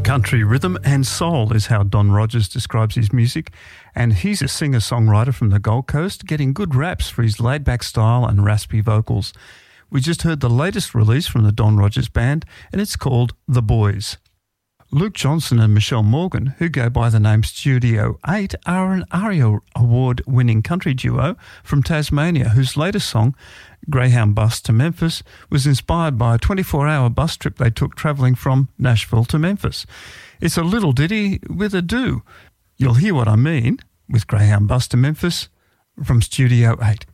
Country rhythm and soul is how Don Rogers describes his music, and he's a singer-songwriter from the Gold Coast, getting good raps for his laid-back style and raspy vocals. We just heard the latest release from the Don Rogers Band, and it's called The Boys. Luke Johnson and Michelle Morgan, who go by the name Studio 8, are an ARIA Award-winning country duo from Tasmania, whose latest song, Greyhound Bus to Memphis, was inspired by a 24-hour bus trip they took travelling from Nashville to Memphis. It's a little ditty with a do. You'll hear what I mean with Greyhound Bus to Memphis from Studio 8.